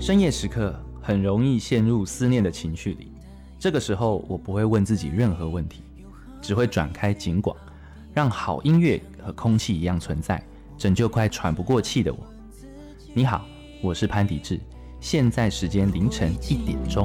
深夜时刻很容易陷入思念的情绪里，这个时候我不会问自己任何问题，只会转开警广，让好音乐和空气一样存在，拯救快喘不过气的我。你好，我是潘迪志，现在时间凌晨1点钟。